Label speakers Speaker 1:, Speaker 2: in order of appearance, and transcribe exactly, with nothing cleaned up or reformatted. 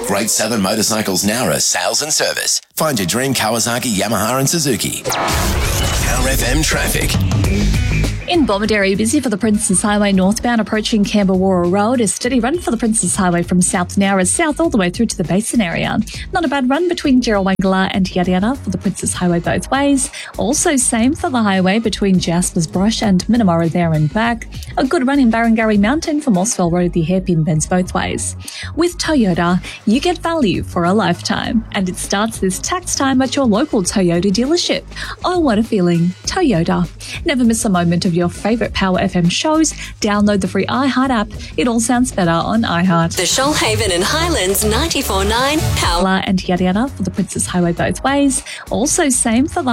Speaker 1: Great Southern Motorcycles Nowra sales and service. Find your dream Kawasaki, Yamaha and Suzuki. Power F M traffic.
Speaker 2: In Bomaderry, busy for the Princes Highway northbound approaching Camberwara Road. A steady run for the Princes Highway from South Nowra south all the way through to the Basin area. Not a bad run between Jirrawangala and Yada Yada for the Princes Highway both ways. Also same for the highway between Jaspers Brush and Minamora there and back. A good run in Barangarry Mountain for Mossville Road, the hairpin bends both ways. With Toyota, you get value for a lifetime. And it starts this tax time at your local Toyota dealership. Oh, what a feeling. Toyota. Never miss a moment of your favourite Power F M shows. Download the free iHeart app. It all sounds better on iHeart.
Speaker 3: The Shoalhaven and Highlands ninety-four point nine Power
Speaker 2: And Yada Yada for the Princes Highway both ways. Also same for the